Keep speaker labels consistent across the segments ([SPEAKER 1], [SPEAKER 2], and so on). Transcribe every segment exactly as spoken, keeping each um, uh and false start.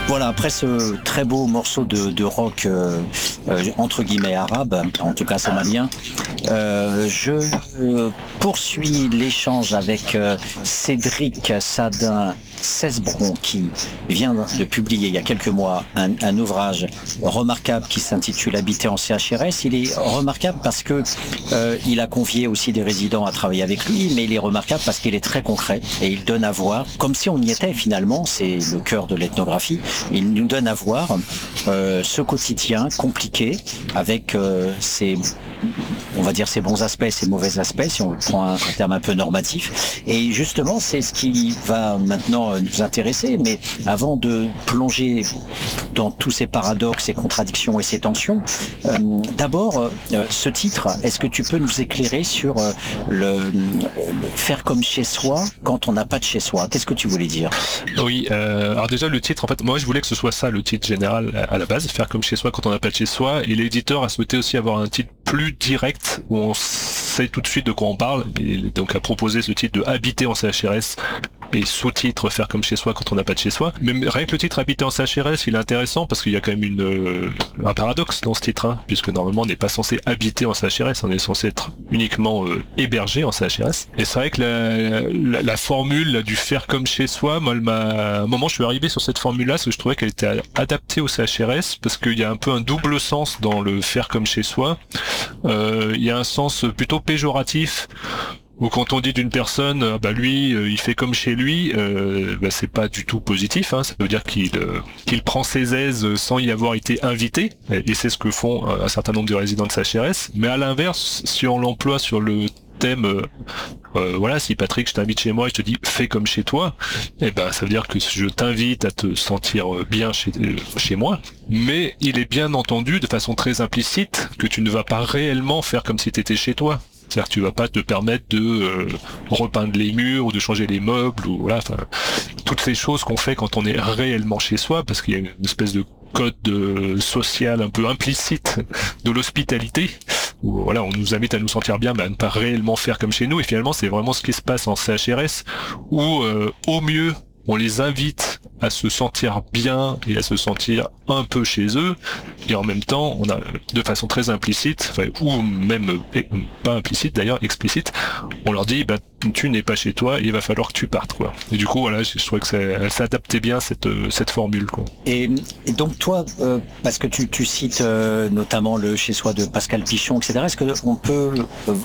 [SPEAKER 1] Voilà, après ce très beau morceau de, de rock euh, euh, entre guillemets arabe, en tout cas somalien, euh, je euh, poursuis l'échange avec euh, Cédric Sadin Cesbron qui vient de publier il y a quelques mois un, un ouvrage remarquable qui s'intitule Habiter en C H R S. Il est remarquable parce que euh, il a convié aussi des résidents à travailler avec lui, mais il est remarquable parce qu'il est très concret et il donne à voir, comme si on y était finalement, c'est le cœur de l'ethnographie, il nous donne à voir euh, ce quotidien compliqué avec euh, ses, on va dire ses bons aspects, ses mauvais aspects, si on prend un, un terme un peu normatif. Et justement, c'est ce qui va maintenant nous intéresser. Mais avant de plonger dans tous ces paradoxes, ces contradictions et ces tensions, euh, d'abord, euh, ce titre, est-ce que tu peux nous éclairer sur euh, le, le faire comme chez soi quand on n'a pas de chez soi? Qu'est-ce que tu voulais dire?
[SPEAKER 2] Oui, euh, alors déjà le titre, en fait, moi je voulais que ce soit ça le titre général à la base, faire comme chez soi quand on n'a pas de chez soi, et l'éditeur a souhaité aussi avoir un titre plus direct où on sait tout de suite de quoi on parle, et donc a proposé ce titre de Habiter en C H R S et sous-titre faire comme chez soi quand on n'a pas de chez soi. Mais rien que le titre Habiter en C H R S, il est intéressant parce qu'il y a quand même une euh, un paradoxe dans ce titre, hein, puisque normalement on n'est pas censé habiter en C H R S, on est censé être uniquement euh, hébergé en C H R S. Et c'est vrai que la, la, la formule là, du faire comme chez soi, moi, elle m'a... à un moment je suis arrivé sur cette formule-là parce que je trouvais qu'elle était adaptée au C H R S, parce qu'il y a un peu un double sens dans le faire comme chez soi. Euh, il y a un sens plutôt péjoratif, ou quand on dit d'une personne, euh, bah lui, euh, il fait comme chez lui, euh, bah c'est pas du tout positif. Hein, ça veut dire qu'il euh, qu'il prend ses aises sans y avoir été invité, et c'est ce que font euh, un certain nombre de résidents de C H R S. Mais à l'inverse, si on l'emploie sur le thème, euh, euh, voilà, si Patrick, je t'invite chez moi et je te dis fais comme chez toi, eh ben ça veut dire que je t'invite à te sentir bien chez euh, chez moi. Mais il est bien entendu de façon très implicite que tu ne vas pas réellement faire comme si tu étais chez toi. C'est-à-dire que tu vas pas te permettre de euh, repeindre les murs ou de changer les meubles ou voilà, enfin toutes ces choses qu'on fait quand on est réellement chez soi, parce qu'il y a une espèce de code de, social un peu implicite de l'hospitalité où voilà, on nous invite à nous sentir bien, mais à ne pas réellement faire comme chez nous. Et finalement, c'est vraiment ce qui se passe en C H R S où euh, au mieux on les invite à se sentir bien et à se sentir un peu chez eux, et en même temps, on a de façon très implicite, enfin, ou même pas implicite d'ailleurs, explicite, on leur dit bah tu n'es pas chez toi, il va falloir que tu partes quoi. Et du coup voilà, je, je trouvais que ça, elle s'adaptait bien cette cette formule quoi.
[SPEAKER 1] Et, et donc toi, euh, parce que tu, tu cites euh, notamment le chez soi de Pascal Pichon, et cetera. Est-ce que on peut euh,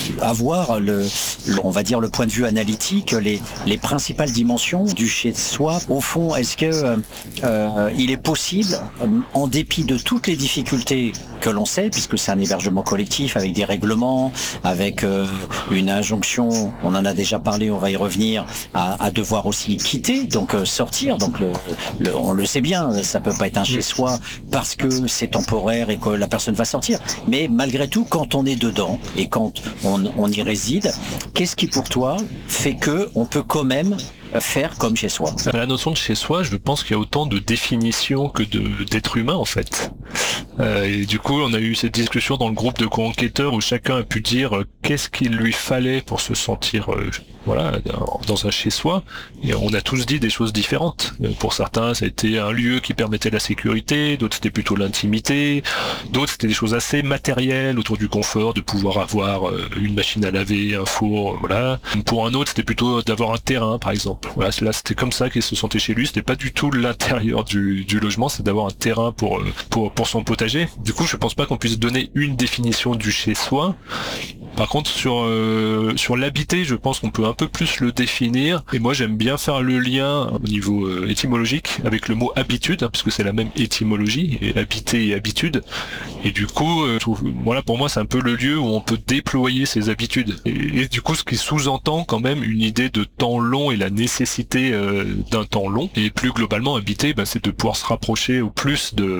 [SPEAKER 1] avoir le, le, on va dire le point de vue analytique, les les principales dimensions du chez soi? Au fond, est-ce que euh, il est possible, en dépit de toutes les difficultés que l'on sait, puisque c'est un hébergement collectif avec des règlements, avec euh, une injonction, on en a déjà parlé, on va y revenir, à, à devoir aussi quitter, donc euh, sortir, donc le, le, on le sait bien, ça peut pas être un chez-soi parce que c'est temporaire et que la personne va sortir, mais malgré tout, quand on est dedans et quand on, on y réside, qu'est-ce qui pour toi fait que on peut quand même faire comme chez soi?
[SPEAKER 2] La notion de chez soi, je pense qu'il y a autant de définitions que de d'êtres humains en fait. Euh, et du coup, on a eu cette discussion dans le groupe de co-enquêteurs où chacun a pu dire euh, qu'est-ce qu'il lui fallait pour se sentir euh, voilà, dans un chez-soi. Et on a tous dit des choses différentes. Euh, pour certains, ça a été un lieu qui permettait la sécurité, d'autres c'était plutôt l'intimité, d'autres c'était des choses assez matérielles autour du confort, de pouvoir avoir euh, une machine à laver, un four, euh, voilà. Pour un autre, c'était plutôt d'avoir un terrain, par exemple. Voilà, là, c'était comme ça qu'il se sentait chez lui. C'était pas du tout l'intérieur du, du logement, c'est d'avoir un terrain pour pour pour son potager. Du coup, je pense pas qu'on puisse donner une définition du chez soi. Par contre, sur euh, sur l'habiter, je pense qu'on peut un peu plus le définir. Et moi, j'aime bien faire le lien au niveau euh, étymologique avec le mot habitude, hein, puisque c'est la même étymologie, et habiter et habitude. Et du coup, euh, je trouve, voilà, pour moi, c'est un peu le lieu où on peut déployer ses habitudes. Et, et du coup, ce qui sous-entend quand même une idée de temps long et la nécessité euh, d'un temps long. Et plus globalement, habiter, bah, c'est de pouvoir se rapprocher au plus de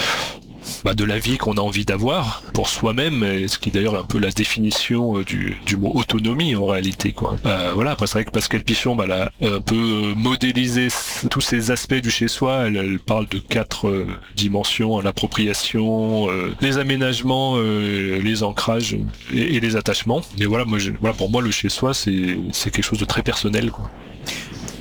[SPEAKER 2] Bah de la vie qu'on a envie d'avoir pour soi-même, et ce qui d'ailleurs est un peu la définition euh, du, du mot autonomie en réalité quoi. Euh, voilà, après c'est vrai que Pascal Pichon bah, là, un peu modélisé tous ces aspects du chez-soi. Elle, elle parle de quatre euh, dimensions, hein, l'appropriation, euh, les aménagements, euh, les ancrages et, et les attachements. Et voilà, moi, je, voilà, pour moi le chez-soi c'est c'est quelque chose de très personnel quoi.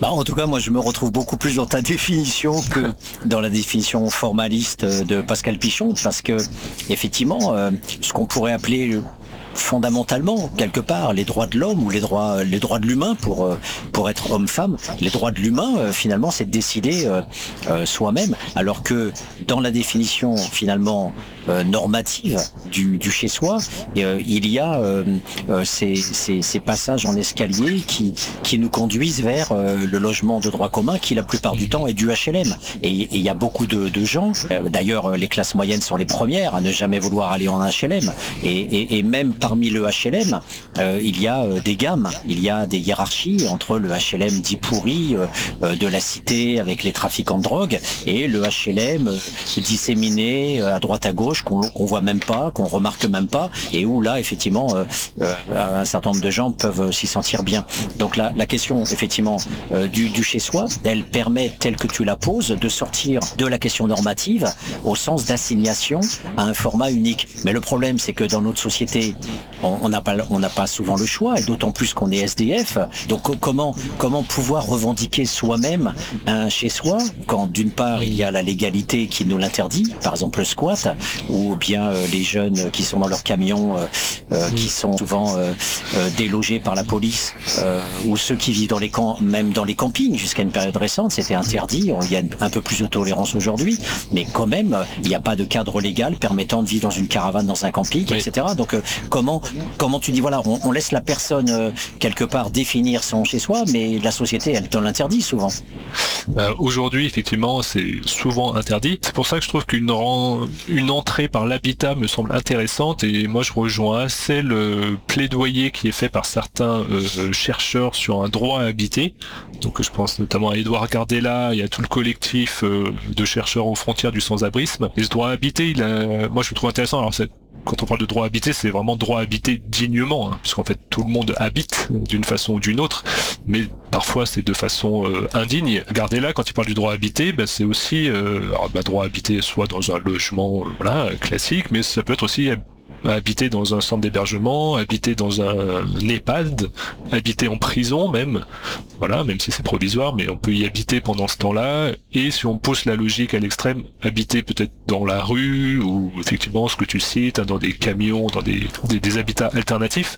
[SPEAKER 1] Bah, en tout cas, moi, je me retrouve beaucoup plus dans ta définition que dans la définition formaliste de Pascal Pichon, parce que, effectivement, euh, ce qu'on pourrait appeler fondamentalement, quelque part, les droits de l'homme ou les droits, les droits de l'humain pour euh, pour être homme-femme, les droits de l'humain, euh, finalement, c'est de décider euh, euh, soi-même, alors que dans la définition finalement euh, normative du, du chez-soi, euh, il y a euh, euh, ces, ces, ces passages en escalier qui qui nous conduisent vers euh, le logement de droit commun, qui la plupart du temps est du H L M. Et il y a beaucoup de, de gens, euh, d'ailleurs, les classes moyennes sont les premières à ne jamais vouloir aller en H L M, et, et, et même parmi le H L M, euh, il y a euh, des gammes, il y a des hiérarchies entre le H L M dit pourri euh, euh, de la cité avec les trafiquants de drogue et le H L M euh, disséminé euh, à droite à gauche qu'on qu'on voit même pas, qu'on remarque même pas, et où là effectivement euh, euh, un certain nombre de gens peuvent s'y sentir bien. Donc la, la question effectivement euh, du, du chez soi, elle permet, telle que tu la poses, de sortir de la question normative au sens d'assignation à un format unique. Mais le problème, c'est que dans notre société, on n'a pas, on n'a pas souvent le choix, et d'autant plus qu'on est S D F. Donc comment, comment pouvoir revendiquer soi-même un chez-soi quand d'une part il y a la légalité qui nous l'interdit, par exemple le squat, ou bien euh, les jeunes qui sont dans leur camion, euh, euh, qui sont souvent euh, euh, délogés par la police, euh, ou ceux qui vivent dans les camps, même dans les campings, jusqu'à une période récente, c'était interdit. Il y a un peu plus de tolérance aujourd'hui, mais quand même, il n'y a pas de cadre légal permettant de vivre dans une caravane, dans un camping, oui. et cetera. Donc euh, comment comment tu dis, voilà, on, on laisse la personne euh, quelque part définir son chez-soi, mais la société, elle t'en l'interdit souvent.
[SPEAKER 2] Euh, aujourd'hui, effectivement, c'est souvent interdit. C'est pour ça que je trouve qu'une ren- une entrée par l'habitat me semble intéressante, et moi je rejoins assez le plaidoyer qui est fait par certains euh, chercheurs sur un droit à habiter. Donc je pense notamment à Edouard Gardella et à tout le collectif euh, de chercheurs aux frontières du sans-abrisme. Et ce droit à habiter, il a, moi je le trouve intéressant. Alors c'est quand on parle de droit à habiter, c'est vraiment droit à habiter dignement, hein, puisqu'en fait tout le monde habite d'une façon ou d'une autre, mais parfois c'est de façon euh, indigne. Gardez-là, quand il parle du droit à habiter, bah, c'est aussi euh, alors, bah, droit à habiter soit dans un logement euh, voilà, classique, mais ça peut être aussi habiter dans un centre d'hébergement, habiter dans un, un EHPAD, habiter en prison même, voilà, même si c'est provisoire, mais on peut y habiter pendant ce temps-là, et si on pousse la logique à l'extrême, habiter peut-être dans la rue, ou effectivement ce que tu cites, hein, dans des camions, dans des, des, des habitats alternatifs,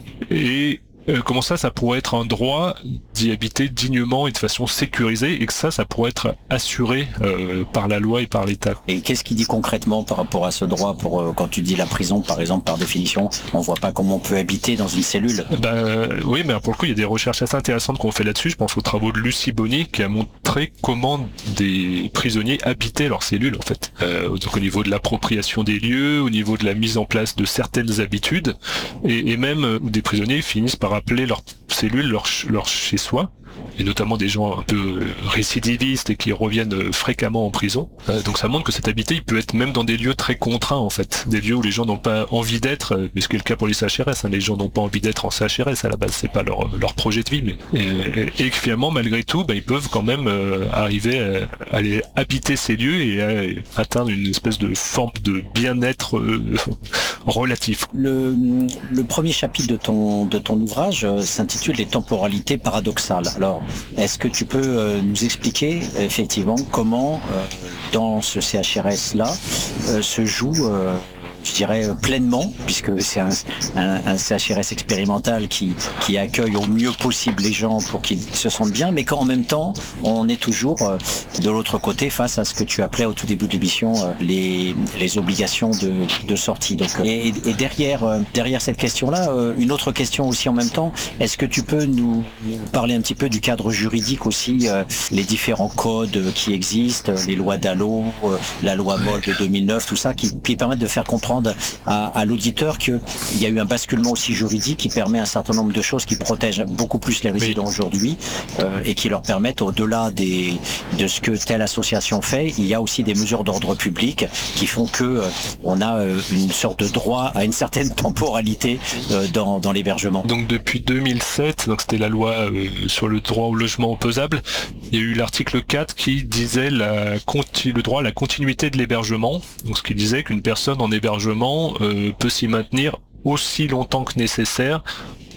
[SPEAKER 2] et Euh, comment ça, ça pourrait être un droit d'y habiter dignement et de façon sécurisée, et que ça, ça pourrait être assuré euh, par la loi et par l'État.
[SPEAKER 1] Et qu'est-ce qu'il dit concrètement par rapport à ce droit pour euh, quand tu dis la prison, par exemple, par définition, on voit pas comment on peut habiter dans une cellule.
[SPEAKER 2] Ben euh, oui, mais pour le coup, il y a des recherches assez intéressantes qu'on fait là-dessus. Je pense aux travaux de Lucie Bonny qui a montré comment des prisonniers habitaient leurs cellules, en fait. Euh, donc au niveau de l'appropriation des lieux, au niveau de la mise en place de certaines habitudes, et, et même euh, où des prisonniers finissent par appeler leurs cellules leur, leur chez-soi, et notamment des gens un peu récidivistes et qui reviennent fréquemment en prison. Euh, donc ça montre que cet habité, il peut être même dans des lieux très contraints, en fait, des lieux où les gens n'ont pas envie d'être, mais ce qui est le cas pour les C H R S, hein, les gens n'ont pas envie d'être en C H R S à la base, c'est pas leur, leur projet de vie, mais et, et, et que finalement, malgré tout, bah, ils peuvent quand même euh, arriver à, à aller habiter ces lieux et à atteindre une espèce de forme de bien-être euh, relatif.
[SPEAKER 1] Le, le premier chapitre de ton de ton ouvrage euh, s'intitule Les temporalités paradoxales. Alors, est-ce que tu peux euh, nous expliquer effectivement comment euh, dans ce C H R S-là euh, se joue, euh, je dirais, euh, pleinement, puisque c'est un, un, un C H R S expérimental qui, qui accueille au mieux possible les gens pour qu'ils se sentent bien, mais qu'en même temps, on est toujours euh, de l'autre côté face à ce que tu appelais au tout début de l'émission euh, les, les obligations de, de sortie. Donc, et, et derrière, euh, derrière cette question-là, euh, une autre question aussi en même temps, est-ce que tu peux nous parler un petit peu du cadre juridique aussi, euh, les différents codes qui existent, les lois Dallot, euh, la loi Moll de deux mille neuf, tout ça, qui, qui permettent de faire comprendre à, à l'auditeur qu'il y a eu un basculement aussi juridique qui permet un certain nombre de choses qui protègent beaucoup plus les résidents oui. aujourd'hui euh, et qui leur permettent, au-delà des, de ce que telle association fait, il y a aussi des mesures d'ordre public qui font que euh, on a euh, une sorte de droit à une certaine temporalité euh, dans, dans l'hébergement.
[SPEAKER 2] Donc depuis deux mille sept, donc c'était la loi euh, sur le droit au logement opposable, il y a eu l'article quatre qui disait la conti- le droit à la continuité de l'hébergement, donc ce qui disait qu'une personne en hébergement Euh, peut s'y maintenir aussi longtemps que nécessaire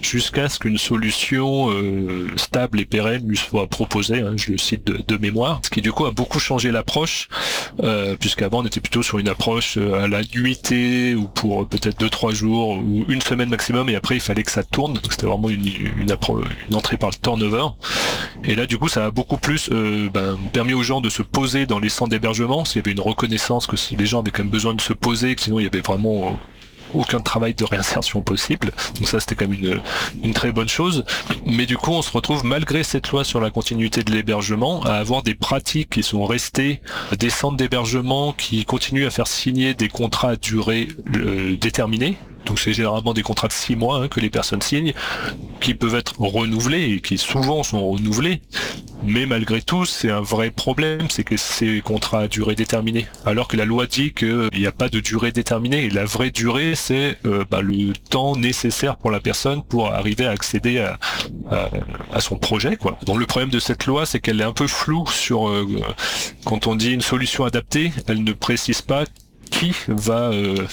[SPEAKER 2] jusqu'à ce qu'une solution euh, stable et pérenne lui soit proposée, hein, je le cite de, de mémoire, ce qui du coup a beaucoup changé l'approche, euh, puisqu'avant on était plutôt sur une approche à la nuitée ou pour peut-être deux trois jours ou une semaine maximum, et après il fallait que ça tourne, donc c'était vraiment une, une, appro- une entrée par le turnover. Et là du coup ça a beaucoup plus euh, ben, permis aux gens de se poser dans les centres d'hébergement, parce qu'il y avait une reconnaissance que si les gens avaient quand même besoin de se poser, que sinon il y avait vraiment euh, aucun travail de réinsertion possible. Donc ça c'était quand même une, une très bonne chose. Mais du coup on se retrouve, malgré cette loi sur la continuité de l'hébergement, à avoir des pratiques qui sont restées, des centres d'hébergement qui continuent à faire signer des contrats à durée euh, déterminée. Donc c'est généralement des contrats de six mois hein, que les personnes signent, qui peuvent être renouvelés et qui souvent sont renouvelés. Mais malgré tout, c'est un vrai problème, c'est que ces contrats à durée déterminée. Alors que la loi dit qu'il n'y a pas de durée déterminée. Et la vraie durée, c'est euh, bah, le temps nécessaire pour la personne pour arriver à accéder à, à, à son projet, quoi. Donc le problème de cette loi, c'est qu'elle est un peu floue sur euh, quand on dit une solution adaptée, elle ne précise pas qui va euh,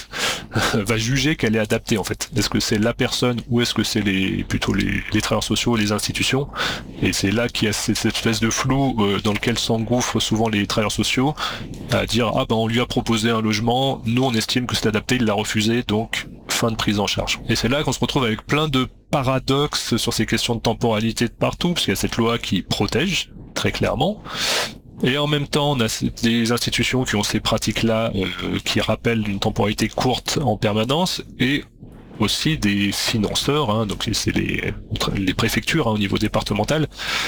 [SPEAKER 2] va juger qu'elle est adaptée en fait. Est-ce que c'est la personne ou est-ce que c'est les plutôt les, les travailleurs sociaux, les institutions? Et c'est là qu'il y a cette, cette espèce de flou euh, dans lequel s'engouffrent souvent les travailleurs sociaux à dire ah ben on lui a proposé un logement, nous on estime que c'est adapté, il l'a refusé, donc fin de prise en charge. Et c'est là qu'on se retrouve avec plein de paradoxes sur ces questions de temporalité de partout, parce qu'il y a cette loi qui protège très clairement. Et en même temps, on a des institutions qui ont ces pratiques-là, euh, qui rappellent une temporalité courte en permanence, et aussi des financeurs, hein, donc c'est les, les préfectures hein, au niveau départemental,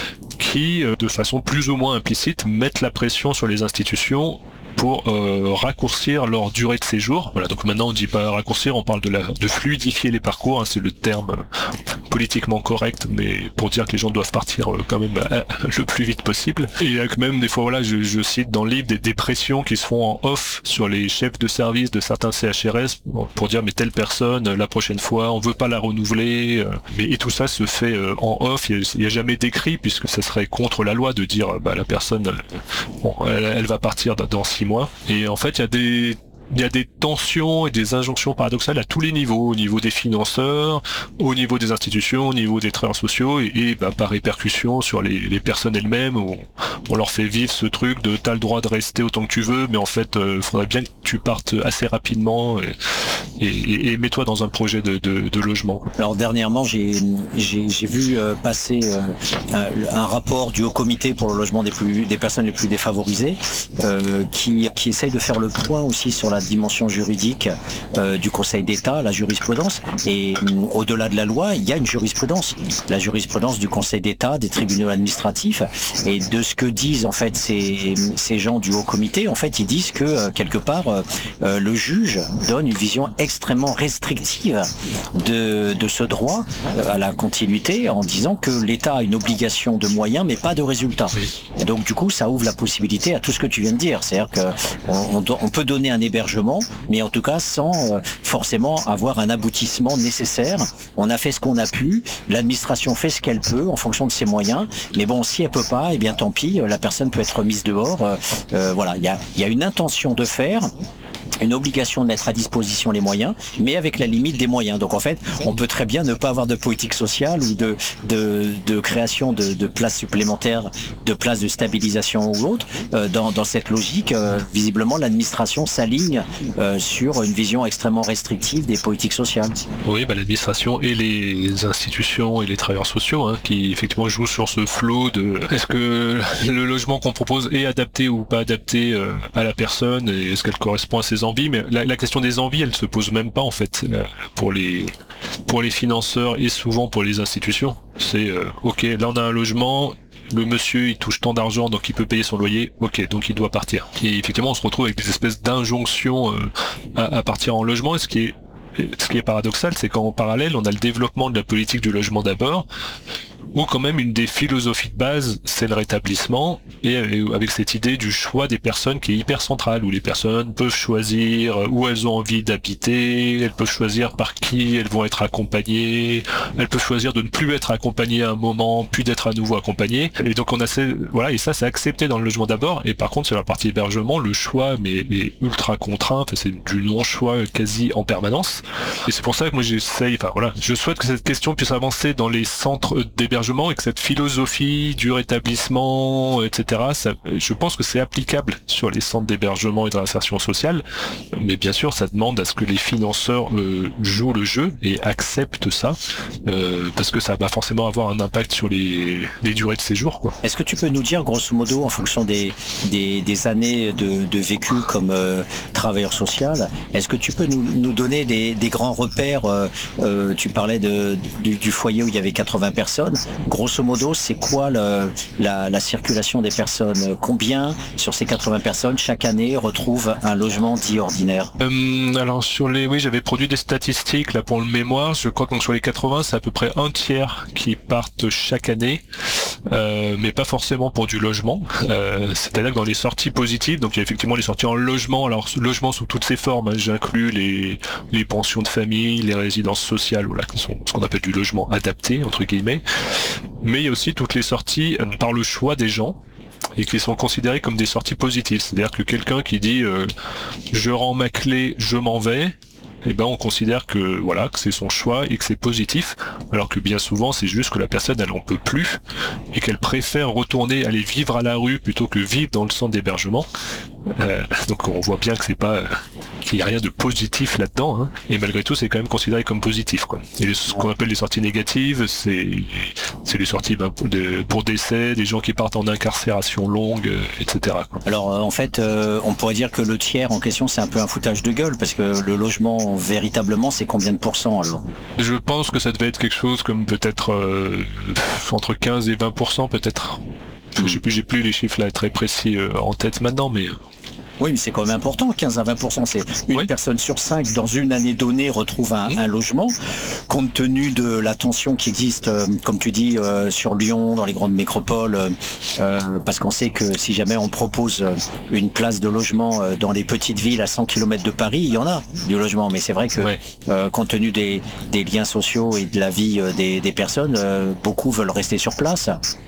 [SPEAKER 2] qui, euh, de façon plus ou moins implicite, mettent la pression sur les institutions pour euh, raccourcir leur durée de séjour. Voilà, donc maintenant on dit pas raccourcir, on parle de, la, de fluidifier les parcours, hein, c'est le terme euh, politiquement correct, mais pour dire que les gens doivent partir euh, quand même euh, le plus vite possible. Et il y a quand même des fois, voilà, je, je cite dans le livre des, des pressions qui se font en off sur les chefs de service de certains C H R S pour dire mais telle personne, la prochaine fois, on veut pas la renouveler. Euh, mais, et tout ça se fait euh, en off, il n'y a, a jamais d'écrit, puisque ça serait contre la loi de dire bah, la personne, elle, bon, elle, elle va partir dans six mois. Et en fait, il y a des il y a des tensions et des injonctions paradoxales à tous les niveaux, au niveau des financeurs, au niveau des institutions, au niveau des travailleurs sociaux, et, et bah, par répercussion sur les, les personnes elles-mêmes, où on leur fait vivre ce truc de t'as le droit de rester autant que tu veux, mais en fait, euh, faudrait bien que tu partes assez rapidement et, et, et mets-toi dans un projet de, de, de logement.
[SPEAKER 1] Alors dernièrement, j'ai j'ai, j'ai vu euh, passer euh, un, un rapport du Haut Comité pour le logement des plus des personnes les plus défavorisées, euh, qui qui essaye de faire le point aussi sur la dimension juridique euh, du Conseil d'État, la jurisprudence. Et euh, au-delà de la loi, il y a une jurisprudence, la jurisprudence du Conseil d'État, des tribunaux administratifs, et de ce que disent en fait ces ces gens du Haut Comité. En fait, ils disent que euh, quelque part euh, le juge donne une vision extrêmement restrictive de de ce droit à la continuité, en disant que l'État a une obligation de moyens mais pas de résultats. Et donc du coup, ça ouvre la possibilité à tout ce que tu viens de dire, c'est-à-dire que on, on, on peut donner un hébergement, mais en tout cas sans euh, forcément avoir un aboutissement nécessaire. On a fait ce qu'on a pu, l'administration fait ce qu'elle peut en fonction de ses moyens, mais bon, si elle peut pas, eh bien tant pis, la personne peut être mise dehors. Euh, euh, voilà, il y a, il y a une intention de faire, une obligation de mettre à disposition les moyens, mais avec la limite des moyens. Donc en fait, on peut très bien ne pas avoir de politique sociale ou de de, de création de, de places supplémentaires, de places de stabilisation ou autre. Euh, dans, dans cette logique, euh, visiblement, l'administration s'aligne euh, sur une vision extrêmement restrictive des politiques sociales.
[SPEAKER 2] Oui, bah, l'administration et les institutions et les travailleurs sociaux hein, qui effectivement jouent sur ce flot de est-ce que le logement qu'on propose est adapté ou pas adapté euh, à la personne, et est-ce qu'elle correspond à ses envies. Mais la, la question des envies, elle se pose même pas en fait pour les pour les financeurs et souvent pour les institutions. C'est euh, ok, là on a un logement, le monsieur il touche tant d'argent donc il peut payer son loyer, ok, donc il doit partir. Et effectivement on se retrouve avec des espèces d'injonctions euh, à, à partir en logement. Et ce qui est ce qui est paradoxal, c'est qu'en parallèle on a le développement de la politique du logement d'abord, où quand même une des philosophies de base, c'est le rétablissement, et avec cette idée du choix des personnes qui est hyper centrale, où les personnes peuvent choisir où elles ont envie d'habiter, elles peuvent choisir par qui elles vont être accompagnées, elles peuvent choisir de ne plus être accompagnées à un moment, puis d'être à nouveau accompagnées. Et donc on a ces, voilà, et ça c'est accepté dans le logement d'abord, et par contre sur la partie hébergement, le choix mais, mais ultra contraint, enfin, c'est du non-choix quasi en permanence. Et c'est pour ça que moi j'essaye, enfin voilà, je souhaite que cette question puisse avancer dans les centres d'hébergement et que cette philosophie du rétablissement, et cetera, ça, je pense que c'est applicable sur les centres d'hébergement et de réinsertion sociale, mais bien sûr ça demande à ce que les financeurs euh, jouent le jeu et acceptent ça, euh, parce que ça va forcément avoir un impact sur les, les durées de séjour, quoi.
[SPEAKER 1] Est-ce que tu peux nous dire, grosso modo, en fonction des, des, des années de, de vécu comme euh, travailleur social, est-ce que tu peux nous, nous donner des, des grands repères, euh, euh, tu parlais de, du, du foyer où il y avait quatre-vingts personnes. Grosso modo, c'est quoi le, la, la circulation des personnes? Combien, sur ces quatre-vingts personnes, chaque année, retrouvent un logement dit ordinaire?
[SPEAKER 2] euh, Alors, sur les... Oui, j'avais produit des statistiques là pour le mémoire. Je crois que sur les quatre-vingts, c'est à peu près un tiers qui partent chaque année, euh, mais pas forcément pour du logement. Euh, C'est-à-dire que dans les sorties positives, donc il y a effectivement les sorties en logement, alors logement sous toutes ses formes, hein, j'inclus les, les pensions de famille, les résidences sociales, voilà, qui sont ce qu'on appelle du logement adapté, entre guillemets. Mais il y a aussi toutes les sorties euh, par le choix des gens et qui sont considérées comme des sorties positives. C'est-à-dire que quelqu'un qui dit euh, je rends ma clé, je m'en vais, eh ben on considère que voilà que c'est son choix et que c'est positif, alors que bien souvent c'est juste que la personne elle en peut plus et qu'elle préfère retourner aller vivre à la rue plutôt que vivre dans le centre d'hébergement. Euh, donc on voit bien que c'est pas euh, qu'il y a rien de positif là-dedans, hein. Et malgré tout c'est quand même considéré comme positif, quoi. Et les, ce qu'on appelle les sorties négatives, c'est c'est les sorties ben, pour, de, pour décès, des gens qui partent en incarcération longue, euh, et cetera, quoi.
[SPEAKER 1] Alors euh, en fait, euh, on pourrait dire que le tiers en question c'est un peu un foutage de gueule, parce que le logement véritablement c'est combien de pourcents alors?
[SPEAKER 2] Je pense que ça devait être quelque chose comme peut-être euh, entre quinze et vingt pour cent peut-être. Je sais plus, j'ai plus les chiffres là très précis euh, en tête maintenant, mais
[SPEAKER 1] oui, mais c'est quand même important, quinze à vingt pour cent, c'est une oui. personne sur cinq dans une année donnée retrouve un, mmh. un logement, compte tenu de la tension qui existe, euh, comme tu dis, euh, sur Lyon, dans les grandes métropoles, euh, parce qu'on sait que si jamais on propose une place de logement euh, dans les petites villes à cent kilomètres de Paris, il y en a du logement, mais c'est vrai que ouais. euh, compte tenu des, des liens sociaux et de la vie euh, des, des personnes, euh, beaucoup veulent rester sur place.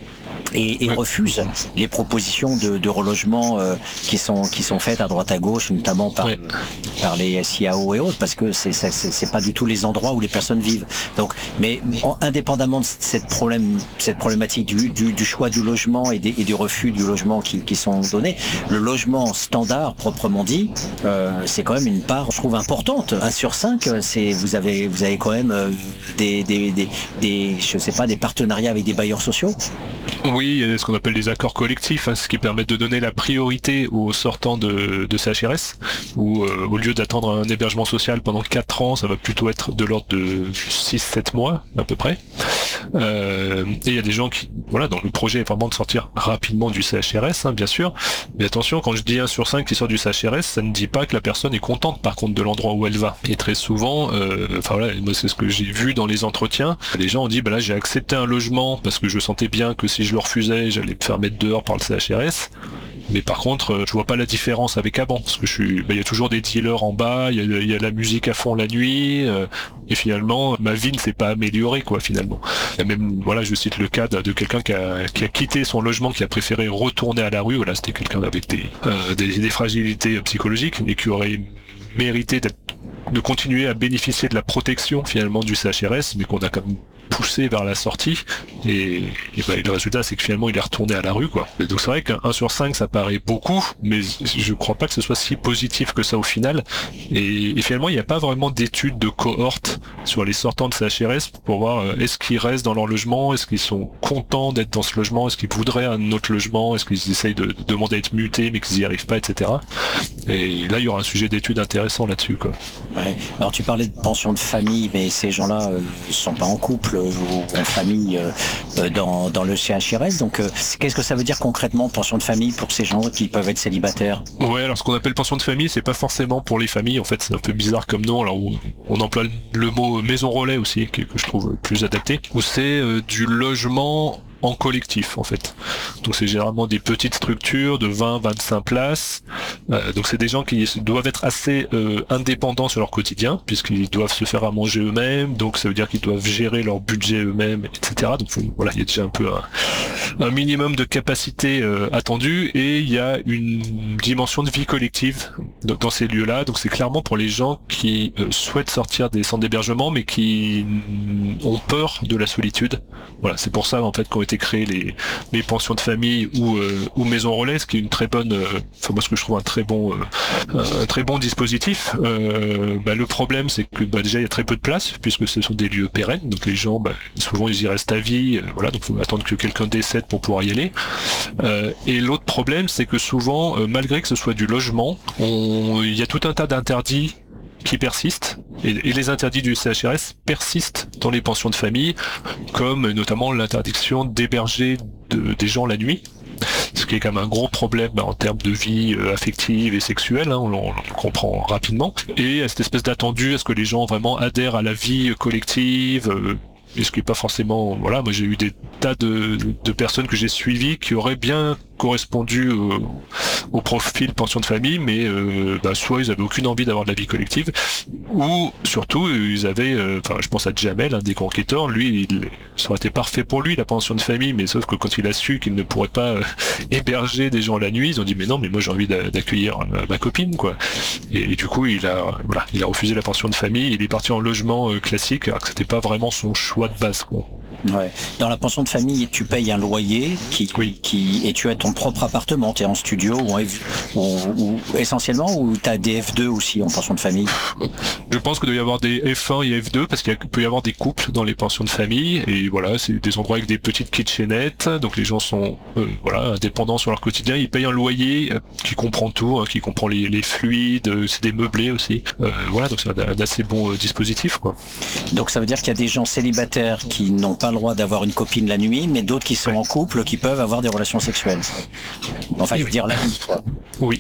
[SPEAKER 1] Et, et refuse les propositions de, de relogement euh, qui sont qui sont faites à droite à gauche, notamment par oui. par les S I A O et autres, parce que c'est c'est c'est pas du tout les endroits où les personnes vivent. Donc, mais en, indépendamment de cette problème cette problématique du du, du choix du logement et, des, et du refus du logement qui qui sont donnés, le logement standard proprement dit, euh, c'est quand même une part, je trouve, importante. Un sur cinq, c'est vous avez vous avez quand même euh, des, des des des je sais pas des partenariats avec des bailleurs sociaux.
[SPEAKER 2] Oui, il y a ce qu'on appelle des accords collectifs, hein, ce qui permet de donner la priorité aux sortants de, de C H R S, où euh, au lieu d'attendre un hébergement social pendant quatre ans, ça va plutôt être de l'ordre de six sept mois à peu près. Euh, et il y a des gens qui, voilà, donc le projet est vraiment de sortir rapidement du C H R S, hein, bien sûr, mais attention, quand je dis un sur cinq qui sort du C H R S, ça ne dit pas que la personne est contente par contre de l'endroit où elle va. Et très souvent, euh, enfin voilà, moi c'est ce que j'ai vu dans les entretiens, les gens ont dit, bah là j'ai accepté un logement parce que je sentais bien que si je le refusais, j'allais me faire mettre dehors par le C H R S. Mais par contre, je vois pas la différence avec avant, parce que je suis, bah, il y a toujours des dealers en bas, il y a, il y a la musique à fond la nuit, euh, et finalement, ma vie ne s'est pas améliorée, quoi, finalement. Il y a même, voilà, je cite le cas de, de quelqu'un qui a, qui a quitté son logement, qui a préféré retourner à la rue. Voilà, c'était quelqu'un avec des, euh, des, des fragilités psychologiques, et qui aurait mérité d'être, de continuer à bénéficier de la protection, finalement, du C H R S, mais qu'on a quand même poussé vers la sortie, et, et bah, le résultat c'est que finalement il est retourné à la rue, quoi. Et donc c'est vrai qu'un un sur cinq ça paraît beaucoup, mais je crois pas que ce soit si positif que ça au final, et, et finalement il n'y a pas vraiment d'études de cohorte sur les sortants de C H R S pour voir euh, est-ce qu'ils restent dans leur logement, est-ce qu'ils sont contents d'être dans ce logement, est-ce qu'ils voudraient un autre logement, est-ce qu'ils essayent de, de demander à être mutés mais qu'ils n'y arrivent pas, et cetera. Et là il y aura un sujet d'étude intéressant là-dessus, quoi.
[SPEAKER 1] Ouais. Alors tu parlais de pension de famille, mais ces gens-là euh, sont pas en couple, couple ou en famille euh, dans, dans le C H R S. Donc, euh, qu'est-ce que ça veut dire concrètement, pension de famille, pour ces gens qui peuvent être célibataires?
[SPEAKER 2] Ouais, alors ce qu'on appelle pension de famille, c'est pas forcément pour les familles. En fait, c'est un peu bizarre comme nom. Alors, on, on emploie le mot maison relais aussi, que, que je trouve plus adapté, où c'est euh, du logement en collectif en fait. Donc c'est généralement des petites structures de vingt à vingt-cinq places. Euh, donc c'est des gens qui doivent être assez euh, indépendants sur leur quotidien, puisqu'ils doivent se faire à manger eux-mêmes, donc ça veut dire qu'ils doivent gérer leur budget eux-mêmes, et cetera. Donc voilà, il y a déjà un peu un, un minimum de capacité euh, attendue, et il y a une dimension de vie collective dans, dans ces lieux-là. Donc c'est clairement pour les gens qui euh, souhaitent sortir des centres d'hébergement, mais qui ont peur de la solitude. Voilà, c'est pour ça en fait qu'ont été créées les, les pensions de famille ou, euh, ou maisons relais, ce qui est une très bonne, euh, enfin moi ce que je trouve un très bon, euh, un très bon dispositif. Euh, bah, le problème c'est que bah, déjà il y a très peu de place puisque ce sont des lieux pérennes, donc les gens bah, souvent ils y restent à vie, euh, voilà, donc il faut attendre que quelqu'un décède pour pouvoir y aller. Euh, et l'autre problème c'est que souvent, euh, malgré que ce soit du logement, on, il y a tout un tas d'interdits qui persistent, et, et les interdits du C H R S persistent dans les pensions de famille, comme notamment l'interdiction d'héberger de, des gens la nuit, ce qui est quand même un gros problème bah, en termes de vie euh, affective et sexuelle, hein, on, on le comprend rapidement, et à cette espèce d'attendu à ce que les gens vraiment adhèrent à la vie collective, euh, et ce qui est pas forcément, voilà, moi j'ai eu des tas de, de personnes que j'ai suivies qui auraient bien correspondu euh, au profil pension de famille, mais euh, bah, soit ils avaient aucune envie d'avoir de la vie collective, ou surtout ils avaient, enfin euh, je pense à Jamel, un des conquêteurs, lui, il, ça aurait été parfait pour lui la pension de famille, mais sauf que quand il a su qu'il ne pourrait pas euh, héberger des gens la nuit, ils ont dit mais non, mais moi j'ai envie d'accueillir euh, ma copine, quoi. Et, et du coup il a, voilà, il a refusé la pension de famille, il est parti en logement euh, classique, alors que c'était pas vraiment son choix de base, quoi.
[SPEAKER 1] Ouais. Dans la pension de famille, tu payes un loyer qui,
[SPEAKER 2] oui.
[SPEAKER 1] qui et tu as ton propre appartement, tu es en studio ou, en, ou, ou essentiellement, ou tu as des F deux aussi en pension de famille?
[SPEAKER 2] Je pense qu'il doit y avoir des F un et F deux parce qu'il peut y avoir des couples dans les pensions de famille, et voilà, c'est des endroits avec des petites kitchenettes, donc les gens sont euh, voilà, indépendants sur leur quotidien, ils payent un loyer euh, qui comprend tout, hein, qui comprend les, les fluides, euh, c'est des meublés aussi, euh, voilà, donc c'est un, un assez bon euh, dispositif, quoi.
[SPEAKER 1] Donc ça veut dire qu'il y a des gens célibataires qui n'ont pas le droit d'avoir une copine la nuit, mais d'autres qui sont ouais. en couple qui peuvent avoir des relations sexuelles. Enfin, oui, je veux oui. dire la nuit, quoi.
[SPEAKER 2] Oui.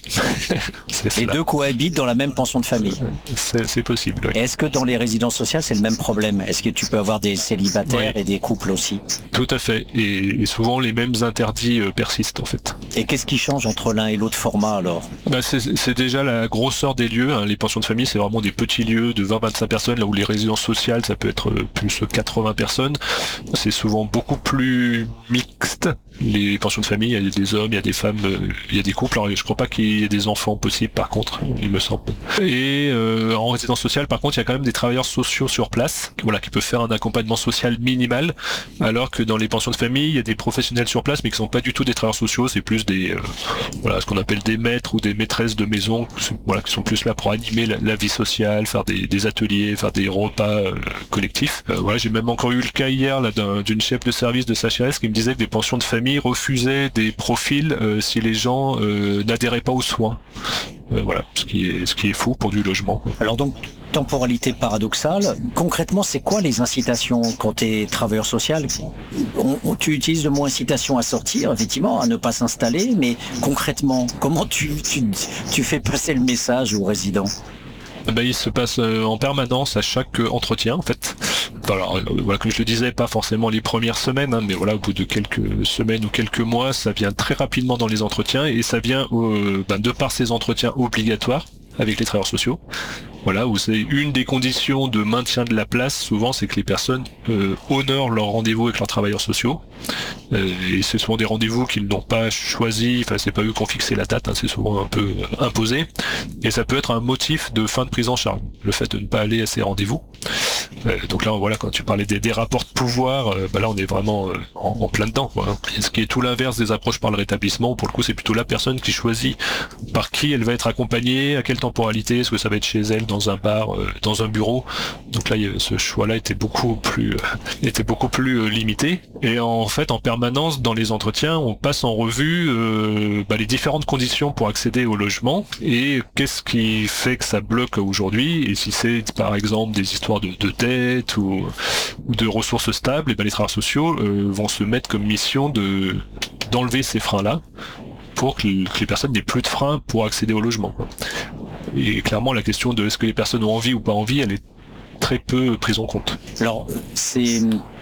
[SPEAKER 1] Les deux cohabitent dans la même pension de famille.
[SPEAKER 2] C'est possible. Oui.
[SPEAKER 1] Est-ce que dans les résidences sociales, c'est le même problème? Est-ce que tu peux avoir des célibataires oui. et des couples aussi?
[SPEAKER 2] Tout à fait. Et, et souvent, les mêmes interdits euh, persistent, en fait.
[SPEAKER 1] Et qu'est-ce qui change entre l'un et l'autre format, alors?
[SPEAKER 2] Bah, c'est déjà la grosseur des lieux. Hein. Les pensions de famille, c'est vraiment des petits lieux de vingt à vingt-cinq personnes, là où les résidences sociales, ça peut être plus quatre-vingts personnes. C'est souvent beaucoup plus mixte. Les pensions de famille, il y a des hommes, il y a des femmes, il y a des couples. Alors, je crois pas qu'il y ait des enfants possibles, par contre, il me semble. Et euh, en résidence sociale, par contre, il y a quand même des travailleurs sociaux sur place, voilà, qui peuvent faire un accompagnement social minimal, alors que dans les pensions de famille, il y a des professionnels sur place, mais qui sont pas du tout des travailleurs sociaux, c'est plus des, euh, voilà, ce qu'on appelle des maîtres ou des maîtresses de maison, voilà, qui sont plus là pour animer la, la vie sociale, faire des, des ateliers, faire des repas euh, collectifs. Euh, voilà, j'ai même encore eu le cas hier là d'une chef de service de C H R S qui me disait que des pensions de famille refusaient des profils euh, si les gens euh, n'adhéraient pas aux soins. Euh, voilà, ce qui est ce qui est fou pour du logement.
[SPEAKER 1] Alors donc, temporalité paradoxale, concrètement, c'est quoi les incitations quand tu es travailleur social? on, on, Tu utilises le mot incitation à sortir, effectivement, à ne pas s'installer, mais concrètement, comment tu, tu, tu fais passer le message aux résidents?
[SPEAKER 2] Ben, il se passe euh, en permanence à chaque euh, entretien, en fait. Alors, euh, voilà, comme je le disais, pas forcément les premières semaines, hein, mais voilà, au bout de quelques semaines ou quelques mois, ça vient très rapidement dans les entretiens, et ça vient euh, ben, de par ces entretiens obligatoires avec les travailleurs sociaux. Voilà, où c'est une des conditions de maintien de la place, souvent, c'est que les personnes euh, honorent leur rendez-vous avec leurs travailleurs sociaux. Euh, et c'est souvent des rendez-vous qu'ils n'ont pas choisis, enfin c'est pas eux qui ont fixé la date, hein, c'est souvent un peu euh, imposé. Et ça peut être un motif de fin de prise en charge, le fait de ne pas aller à ces rendez-vous. Euh, donc là, voilà, quand tu parlais des, des rapports de pouvoir, euh, bah là on est vraiment euh, en, en plein dedans, quoi. Et ce qui est tout l'inverse des approches par le rétablissement, pour le coup c'est plutôt la personne qui choisit par qui elle va être accompagnée, à quelle temporalité, est-ce que ça va être chez elle, dans un bar, euh, dans un bureau. Donc là, ce choix-là était beaucoup plus, euh, était beaucoup plus euh, limité. Et en fait, en permanence, dans les entretiens, on passe en revue euh, bah, les différentes conditions pour accéder au logement et qu'est-ce qui fait que ça bloque aujourd'hui. Et si c'est par exemple des histoires de, de dette ou, ou de ressources stables, et ben les travailleurs sociaux euh, vont se mettre comme mission de d'enlever ces freins-là pour que, que les personnes n'aient plus de freins pour accéder au logement, quoi. Et clairement, la question de est-ce que les personnes ont envie ou pas envie, elle est très peu prise en compte.
[SPEAKER 1] Alors, c'est...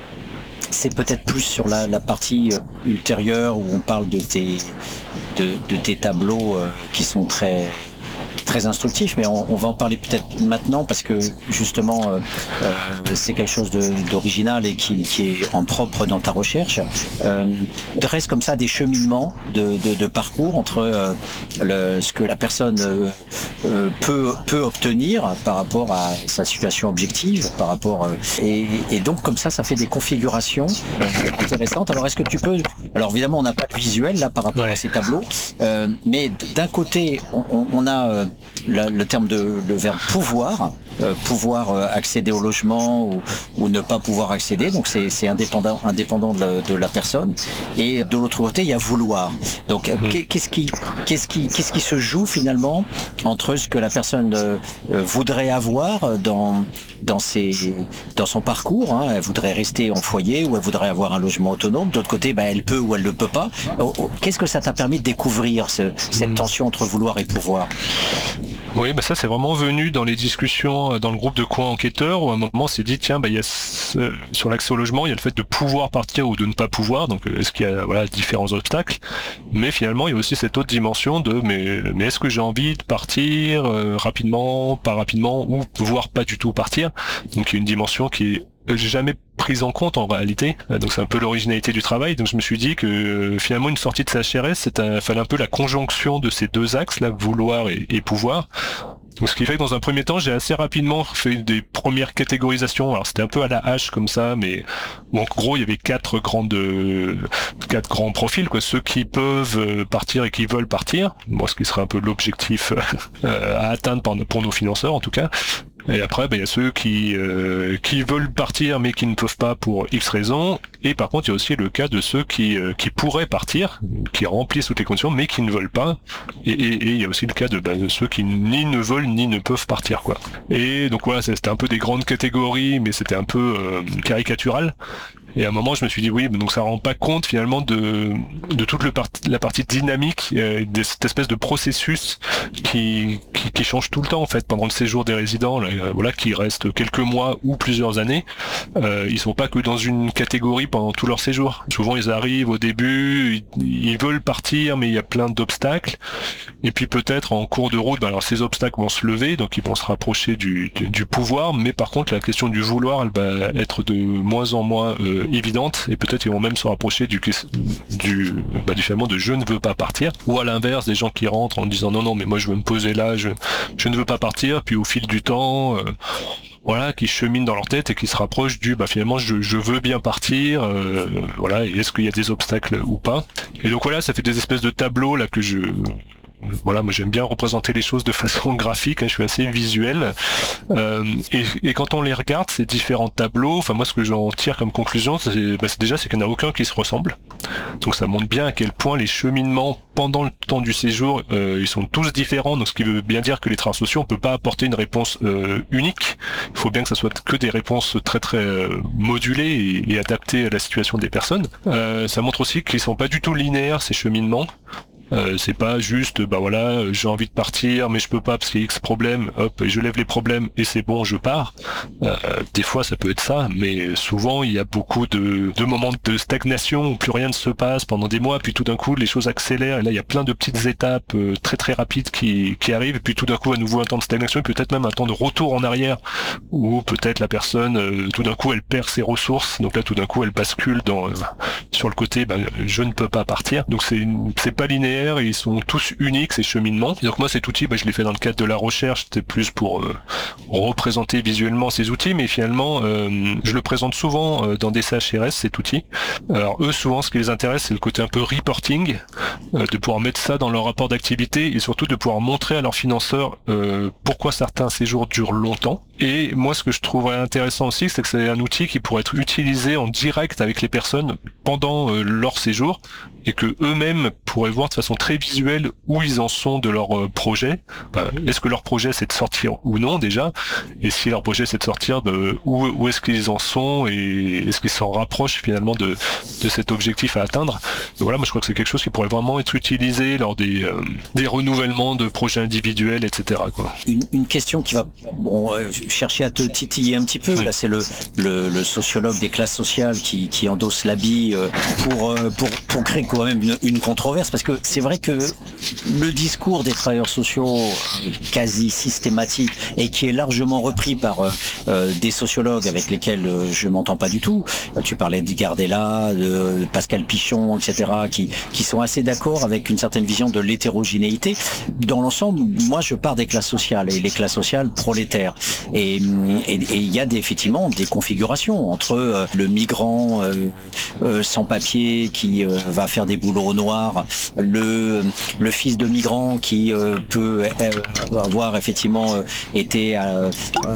[SPEAKER 1] c'est peut-être plus sur la, la partie ultérieure où on parle de tes, de, de tes tableaux euh, qui sont très, très instructifs, mais on, on va en parler peut-être maintenant parce que justement euh, euh, c'est quelque chose de, d'original et qui, qui est en propre dans ta recherche. Euh, dresse comme ça des cheminements de, de, de parcours entre euh, le, ce que la personne euh, euh, peut, peut obtenir par rapport à sa situation objective, par rapport euh, et, et donc comme ça, ça fait des configurations euh, intéressantes. Alors est-ce que tu peux, alors évidemment on n'a pas de visuel là par rapport ouais. à ces tableaux, euh, mais d'un côté on, on a euh, le, le terme de le verbe pouvoir, euh, pouvoir euh, accéder au logement ou, ou ne pas pouvoir accéder, donc c'est, c'est indépendant, indépendant de la, de la personne. Et de l'autre côté, il y a vouloir. Donc mmh. qu'est-ce qui, qu'est-ce qui, qu'est-ce qui se joue finalement entre ce que la personne euh, voudrait avoir dans dans ses, dans son parcours, hein, elle voudrait rester en foyer ou elle voudrait avoir un logement autonome. De l'autre côté, ben, elle peut ou elle ne peut pas. Qu'est-ce que ça t'a permis de découvrir ce, cette mmh. tension entre vouloir et pouvoir?
[SPEAKER 2] Oui, bah ça c'est vraiment venu dans les discussions dans le groupe de co-enquêteurs où à un moment on s'est dit tiens, bah il y a ce, sur l'accès au logement, il y a le fait de pouvoir partir ou de ne pas pouvoir, donc est-ce qu'il y a voilà différents obstacles, mais finalement il y a aussi cette autre dimension de mais mais est-ce que j'ai envie de partir euh, rapidement, pas rapidement ou voire pas du tout partir, donc il y a une dimension qui est j'ai jamais prise en compte en réalité, donc c'est un peu l'originalité du travail, donc je me suis dit que finalement une sortie de C H R S, c'est un, fallait un peu la conjonction de ces deux axes là, vouloir et, et pouvoir. Donc ce qui fait que dans un premier temps, j'ai assez rapidement fait des premières catégorisations. Alors c'était un peu à la hache comme ça, mais où en gros il y avait quatre grandes, quatre grands profils, quoi. Ceux qui peuvent partir et qui veulent partir, bon, ce qui serait un peu l'objectif à atteindre pour nos financeurs en tout cas. Et après, ben, il y a ceux qui euh, qui veulent partir mais qui ne peuvent pas pour X raisons. Et par contre, il y a aussi le cas de ceux qui euh, qui pourraient partir, qui remplissent toutes les conditions mais qui ne veulent pas. Et, et, et il y a aussi le cas de, ben, de ceux qui ni ne veulent ni ne peuvent partir, quoi. Et donc voilà, c'était un peu des grandes catégories, mais c'était un peu euh, caricatural. Et à un moment, je me suis dit oui, donc ça rend pas compte finalement de de toute le part, la partie dynamique euh, de cette espèce de processus qui, qui qui change tout le temps en fait pendant le séjour des résidents, là, euh, voilà, qui restent quelques mois ou plusieurs années. Euh, ils sont pas que dans une catégorie pendant tout leur séjour. Souvent, ils arrivent au début, ils, ils veulent partir, mais il y a plein d'obstacles. Et puis peut-être en cours de route, ben alors ces obstacles vont se lever, donc ils vont se rapprocher du du, du pouvoir. Mais par contre, la question du vouloir, elle va être de moins en moins euh, évidente, et peut-être ils vont même se rapprocher du du bah, du finalement de je ne veux pas partir, ou à l'inverse des gens qui rentrent en disant non non mais moi je veux me poser là, je je ne veux pas partir, puis au fil du temps euh, voilà, qui cheminent dans leur tête et qui se rapprochent du bah finalement je, je veux bien partir, euh, voilà, et est-ce qu'il y a des obstacles ou pas. Et donc voilà, ça fait des espèces de tableaux là que je voilà, moi j'aime bien représenter les choses de façon graphique, hein, je suis assez visuel, euh, et, et quand on les regarde, ces différents tableaux, enfin moi ce que j'en tire comme conclusion, c'est, bah, c'est déjà c'est qu'il n'y en a aucun qui se ressemble, donc ça montre bien à quel point les cheminements pendant le temps du séjour, euh, ils sont tous différents, donc ce qui veut bien dire que les travailleurs sociaux, on peut pas apporter une réponse euh, unique, il faut bien que ça soit que des réponses très très euh, modulées et, et adaptées à la situation des personnes. Euh, ça montre aussi qu'ils sont pas du tout linéaires ces cheminements. Euh, c'est pas juste bah voilà j'ai envie de partir mais je peux pas parce qu'il y a X problème, hop je lève les problèmes et c'est bon je pars. Euh, des fois ça peut être ça, mais souvent il y a beaucoup de, de moments de stagnation où plus rien ne se passe pendant des mois, puis tout d'un coup les choses accélèrent et là il y a plein de petites étapes euh, très très rapides qui, qui arrivent, et puis tout d'un coup à nouveau un temps de stagnation et peut-être même un temps de retour en arrière où peut-être la personne euh, tout d'un coup elle perd ses ressources, donc là tout d'un coup elle bascule dans euh, sur le côté bah, je ne peux pas partir, donc c'est c'est pas linéaire et ils sont tous uniques ces cheminements. Et donc moi cet outil, bah, je l'ai fait dans le cadre de la recherche, c'était plus pour euh, représenter visuellement ces outils, mais finalement euh, je le présente souvent euh, dans des C H R S cet outil. Alors eux souvent ce qui les intéresse c'est le côté un peu reporting, euh, de pouvoir mettre ça dans leur rapport d'activité et surtout de pouvoir montrer à leurs financeurs euh, pourquoi certains séjours durent longtemps. Et moi, ce que je trouverais intéressant aussi, c'est que c'est un outil qui pourrait être utilisé en direct avec les personnes pendant euh, leur séjour, et que eux-mêmes pourraient voir de façon très visuelle où ils en sont de leur euh, projet. Ben, est-ce que leur projet c'est de sortir ou non déjà, et si leur projet c'est de sortir, ben, où, où est-ce qu'ils en sont, et est-ce qu'ils s'en rapprochent finalement de, de cet objectif à atteindre. Donc voilà, moi je crois que c'est quelque chose qui pourrait vraiment être utilisé lors des, euh, des renouvellements de projets individuels, et cetera, quoi.
[SPEAKER 1] Une, une question qui va bon, euh, chercher à te titiller un petit peu. Là, c'est le, le, le sociologue des classes sociales qui, qui endosse l'habit euh, pour, euh, pour, pour créer quand même une, une controverse, parce que c'est vrai que le discours des travailleurs sociaux quasi systématique et qui est largement repris par euh, des sociologues avec lesquels euh, je m'entends pas du tout. Tu parlais de Gardella, de Pascal Pichon, et cetera, qui, qui sont assez d'accord avec une certaine vision de l'hétérogénéité. Dans l'ensemble, moi, je pars des classes sociales, et les classes sociales prolétaires. Et il y a des, effectivement des configurations entre euh, le migrant euh, euh, sans papier qui euh, va faire des boulots au noir, le, le fils de migrant qui euh, peut euh, avoir effectivement euh, été à,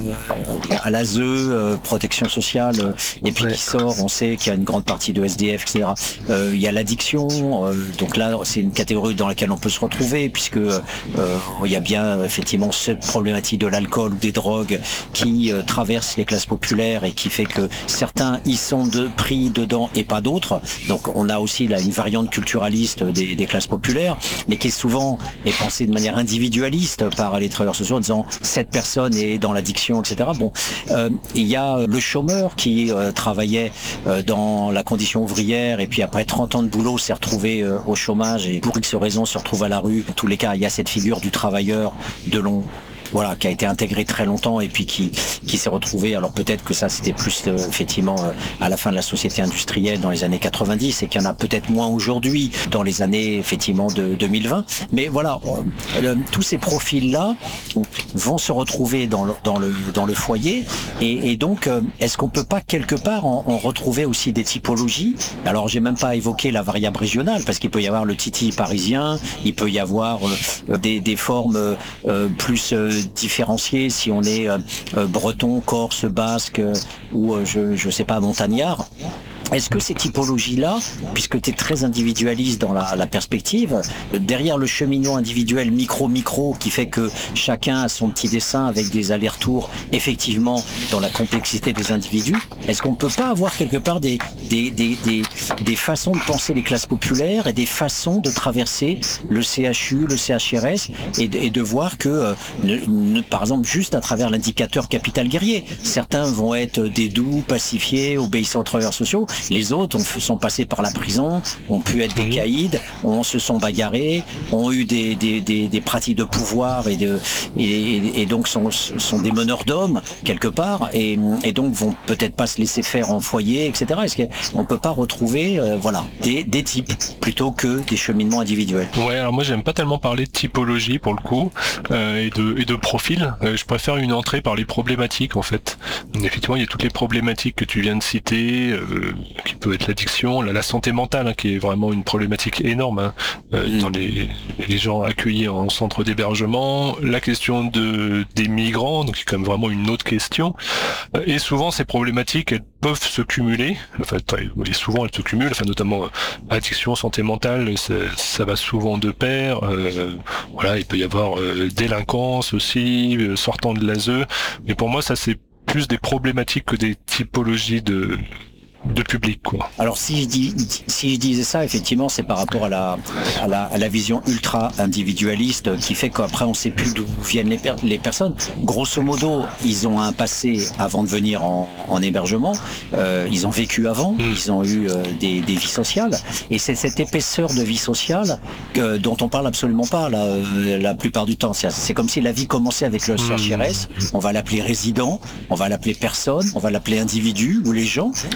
[SPEAKER 1] à l'A S E, euh, protection sociale, euh, et puis ouais. qui sort, on sait qu'il y a une grande partie de S D F, et cetera. Euh, il y a l'addiction, euh, donc là c'est une catégorie dans laquelle on peut se retrouver, puisque euh, il y a bien effectivement cette problématique de l'alcool ou des drogues qui euh, traverse les classes populaires et qui fait que certains y sont de pris dedans et pas d'autres. Donc on a aussi là une variante culturaliste des, des classes populaires, mais qui est souvent est pensée de manière individualiste par les travailleurs sociaux en disant cette personne est dans l'addiction, et cetera. Bon, euh, il y a le chômeur qui euh, travaillait euh, dans la condition ouvrière et puis après trente ans de boulot s'est retrouvé euh, au chômage et pour X raisons se retrouve à la rue. En tous les cas, il y a cette figure du travailleur de long. Voilà, qui a été intégré très longtemps et puis qui qui s'est retrouvé. Alors peut-être que ça c'était plus euh, effectivement euh, à la fin de la société industrielle dans les années quatre-vingt-dix et qu'il y en a peut-être moins aujourd'hui dans les années effectivement de deux mille vingt. Mais voilà, euh, tous ces profils-là vont se retrouver dans le dans le dans le foyer et, et donc euh, est-ce qu'on peut pas quelque part en, en retrouver aussi des typologies? Alors j'ai même pas évoqué la variable régionale parce qu'il peut y avoir le titi parisien, il peut y avoir euh, des des formes euh, plus euh, différencier si on est euh, breton, corse, basque euh, ou euh, je je sais pas montagnard. Est-ce que ces typologies-là, puisque tu es très individualiste dans la, la perspective, derrière le cheminement individuel micro-micro qui fait que chacun a son petit dessin avec des allers-retours, effectivement, dans la complexité des individus, est-ce qu'on ne peut pas avoir quelque part des, des, des, des, des façons de penser les classes populaires et des façons de traverser le C H U, le C H R S et de, et de voir que, euh, ne, ne, par exemple, juste à travers l'indicateur capital guerrier, certains vont être des doux, pacifiés, obéissants aux travailleurs sociaux. Les autres ont, sont passés par la prison, ont pu être des caïds, ont, se sont bagarrés, ont eu des, des, des, des pratiques de pouvoir et, de, et, et donc sont, sont des meneurs d'hommes quelque part et, et donc vont peut-être pas se laisser faire en foyer, et cetera. Est-ce qu'on peut pas retrouver euh, voilà, des, des types plutôt que des cheminements individuels?
[SPEAKER 2] Ouais, alors moi j'aime pas tellement parler de typologie pour le coup euh, et, de, et de profil. Euh, je préfère une entrée par les problématiques en fait. Donc, effectivement, il y a toutes les problématiques que tu viens de citer. Euh, qui peut être l'addiction, la, la santé mentale hein, qui est vraiment une problématique énorme hein, euh, dans les, les gens accueillis en centre d'hébergement, la question de des migrants, donc c'est quand même vraiment une autre question, euh, et souvent ces problématiques elles peuvent se cumuler, enfin et souvent elles se cumulent, enfin notamment euh, addiction, santé mentale, ça, ça va souvent de pair, euh, voilà, il peut y avoir euh, délinquance aussi, euh, sortant de l'A S E, mais pour moi ça c'est plus des problématiques que des typologies de de public quoi.
[SPEAKER 1] Alors si je dis si je disais ça effectivement c'est par rapport à la à la, à la vision ultra individualiste qui fait qu'après on sait plus d'où viennent les, per les personnes. Grosso modo ils ont un passé avant de venir en, en hébergement, euh, ils ont vécu avant, mmh. ils ont eu euh, des, des vies sociales et c'est cette épaisseur de vie sociale que, dont on parle absolument pas la, la plupart du temps. C'est comme si la vie commençait avec le C H R S, on va l'appeler résident, on va l'appeler personne, on va l'appeler individu ou les gens, mais on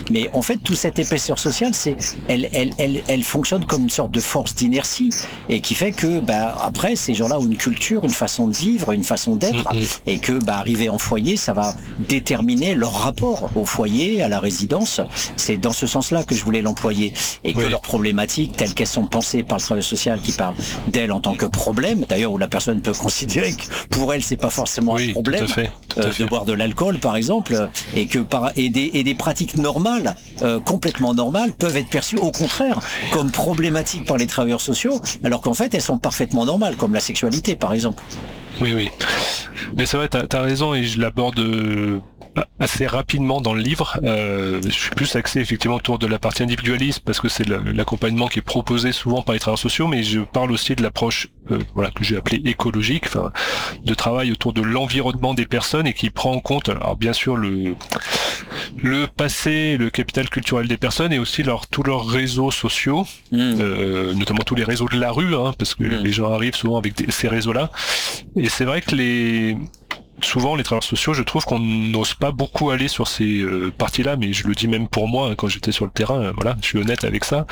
[SPEAKER 1] en fait, toute cette épaisseur sociale, c'est, elle, elle, elle, elle fonctionne comme une sorte de force d'inertie et qui fait que, bah, après, ces gens-là ont une culture, une façon de vivre, une façon d'être, mmh. et que, bah, arriver en foyer, ça va déterminer leur rapport au foyer, à la résidence. C'est dans ce sens-là que je voulais l'employer et que oui. leurs problématiques, telles qu'elles sont pensées par le travail social, qui parle d'elles en tant que problème, d'ailleurs où la personne peut considérer que pour elle, c'est pas forcément oui, un problème,
[SPEAKER 2] tout à fait, tout à
[SPEAKER 1] euh,
[SPEAKER 2] fait.
[SPEAKER 1] de boire de l'alcool, par exemple, et que par et des et des pratiques normales, euh, complètement normales, peuvent être perçues au contraire comme problématiques par les travailleurs sociaux, alors qu'en fait elles sont parfaitement normales, comme la sexualité par exemple.
[SPEAKER 2] Oui, oui. Mais c'est vrai, t'as, t'as raison, et je l'aborde euh, assez rapidement dans le livre. Euh, je suis plus axé effectivement autour de la partie individualiste, parce que c'est l'accompagnement qui est proposé souvent par les travailleurs sociaux, mais je parle aussi de l'approche euh, voilà, que j'ai appelée écologique, enfin, de travail autour de l'environnement des personnes, et qui prend en compte, alors bien sûr, le, le passé, le capital culturel des personnes, et aussi leur, tous leurs réseaux sociaux, mmh. euh, notamment tous les réseaux de la rue, hein, parce que mmh. les gens arrivent souvent avec des, ces réseaux-là. Et c'est vrai que les souvent les travailleurs sociaux, je trouve qu'on n'ose pas beaucoup aller sur ces euh, parties-là, mais je le dis même pour moi, hein, quand j'étais sur le terrain, euh, voilà, je suis honnête avec ça,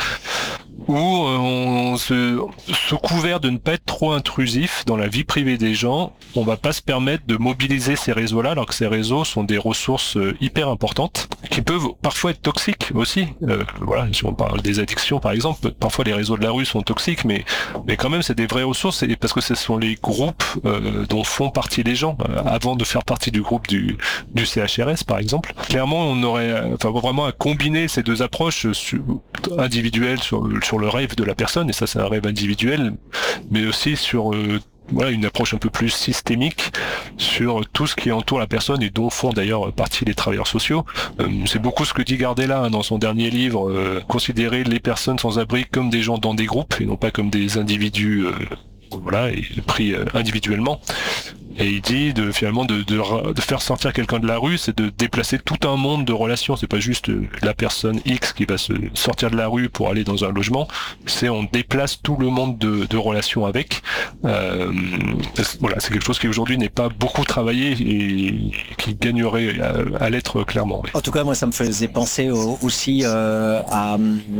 [SPEAKER 2] où euh, on se sous couvert de ne pas être trop intrusif dans la vie privée des gens, on va pas se permettre de mobiliser ces réseaux-là, alors que ces réseaux sont des ressources euh, hyper importantes, qui peuvent parfois être toxiques aussi. Euh, voilà, si on parle des addictions par exemple, parfois les réseaux de la rue sont toxiques, mais mais quand même c'est des vraies ressources, et parce que ce sont les groupes euh, dont font partie les gens euh, avant de faire partie du groupe du du C H R S par exemple. Clairement, on aurait, enfin vraiment à combiner ces deux approches sur, individuelles sur sur le rêve de la personne, et ça c'est un rêve individuel, mais aussi sur euh, voilà, une approche un peu plus systémique sur tout ce qui entoure la personne, et dont font d'ailleurs partie les travailleurs sociaux. Euh, c'est beaucoup ce que dit Gardella hein, dans son dernier livre, euh, considérer les personnes sans abri comme des gens dans des groupes et non pas comme des individus euh, voilà, et pris euh, individuellement. Et il dit de finalement de, de, de faire sortir quelqu'un de la rue, c'est de déplacer tout un monde de relations. C'est pas juste la personne X qui va se sortir de la rue pour aller dans un logement. C'est on déplace tout le monde de, de relations avec. Euh, voilà, c'est quelque chose qui aujourd'hui n'est pas beaucoup travaillé et qui gagnerait à, à l'être clairement.
[SPEAKER 1] En tout cas, moi, ça me faisait penser au, aussi euh, à,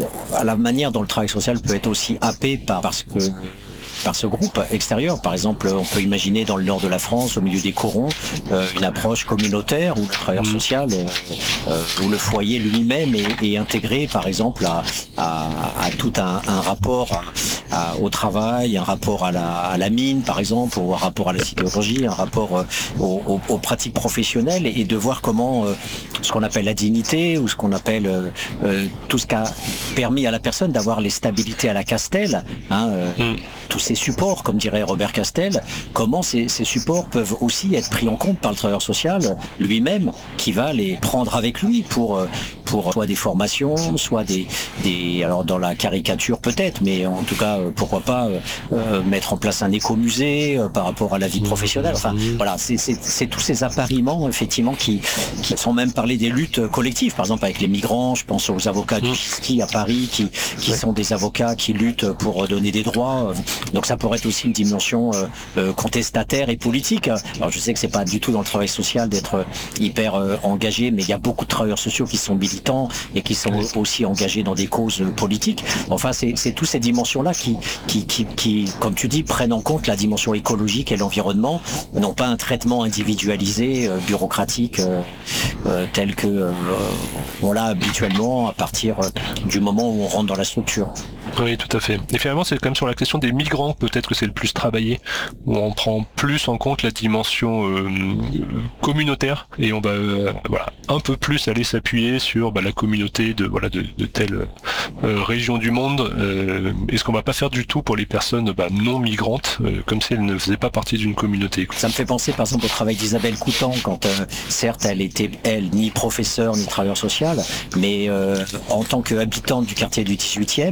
[SPEAKER 1] à la manière dont le travail social peut être aussi happé par parce que par ce groupe extérieur. Par exemple, on peut imaginer dans le nord de la France, au milieu des corons, euh, une approche communautaire où le travailleur social, euh, euh, où le foyer lui-même est, est intégré, par exemple, à, à, à tout un, un rapport à, au travail, un rapport à la, à la mine, par exemple, ou un rapport à la sidérurgie, un rapport euh, aux, aux, aux pratiques professionnelles, et de voir comment euh, ce qu'on appelle la dignité, ou ce qu'on appelle euh, euh, tout ce qui a permis à la personne d'avoir les stabilités à la Castel, hein, euh, mm. tous ces supports, comme dirait Robert Castel, comment ces, ces supports peuvent aussi être pris en compte par le travailleur social lui-même, qui va les prendre avec lui pour pour soit des formations, soit des des alors dans la caricature peut-être, mais en tout cas pourquoi pas euh, mettre en place un écomusée euh, par rapport à la vie professionnelle. Enfin voilà, c'est c'est c'est tous ces appariements effectivement qui qui sont même parler des luttes collectives, par exemple avec les migrants. Je pense aux avocats du ski à Paris qui qui sont des avocats qui luttent pour donner des droits. Donc ça pourrait être aussi une dimension euh, euh, contestataire et politique. Alors je sais que c'est pas du tout dans le travail social d'être hyper euh, engagé, mais il y a beaucoup de travailleurs sociaux qui sont militants et qui sont aussi engagés dans des causes politiques. Enfin, c'est c'est toutes ces dimensions-là qui, qui, qui, qui, comme tu dis, prennent en compte la dimension écologique et l'environnement, non pas un traitement individualisé, euh, bureaucratique, euh, euh, tel que euh, on l'a habituellement à partir du moment où on rentre dans la structure.
[SPEAKER 2] Oui, tout à fait. Et finalement, c'est quand même sur la question des migrants, peut-être que c'est le plus travaillé, où on prend plus en compte la dimension euh, communautaire, et on va euh, voilà, un peu plus aller s'appuyer sur bah, la communauté de voilà de, de telle euh, région du monde, euh, et ce qu'on va pas faire du tout pour les personnes bah, non migrantes, euh, comme si elles ne faisaient pas partie d'une communauté.
[SPEAKER 1] Ça me fait penser par exemple au travail d'Isabelle Coutan, quand euh, certes elle était elle ni professeure ni travailleur social, mais euh, en tant qu'habitante du quartier du dix-huitième, du